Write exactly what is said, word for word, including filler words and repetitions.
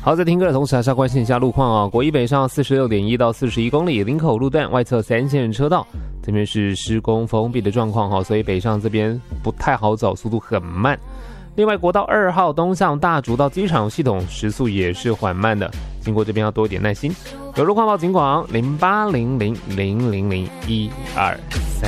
好，在听歌的同时还是要关心一下路况啊。国一北上四十六点一到四十一公里，林口路段外侧三线车道这边是施工封闭的状况哈，所以北上这边不太好走，速度很慢。另外，国道二号东向大竹到机场系统时速也是缓慢的，经过这边要多一点耐心。有路况报警广零八零零零零零一二。